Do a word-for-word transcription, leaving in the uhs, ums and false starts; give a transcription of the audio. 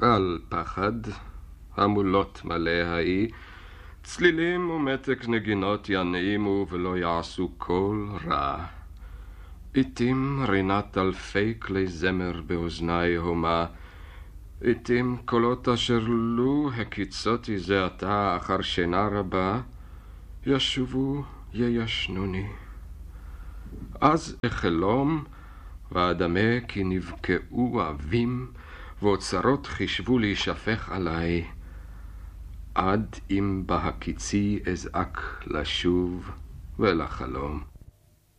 אל פחד, המולות מלא האי, צלילים ומתק נגינות ינעימו ולא יעשו כל רע. עתים רינת אלפי כלי זמר באוזני הומה, עתים קולות אשר לו הקיצותי זה עתה אחר שינה רבה, ישובו יישנוני. אז אחלום ואדמה כי נבקעו אבים, ואוצרות חישבו להישפך עליי, עד אם בהקיצי אזעק לשוב ולחלום.